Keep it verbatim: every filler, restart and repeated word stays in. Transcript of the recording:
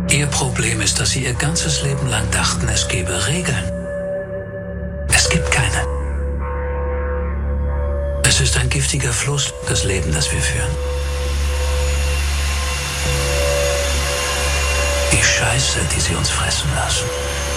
Ihr Problem ist, dass Sie Ihr ganzes Leben lang dachten, es gebe Regeln. Es gibt keine. Es ist ein giftiger Fluss, das Leben, das wir führen. Die Scheiße, die Sie uns fressen lassen.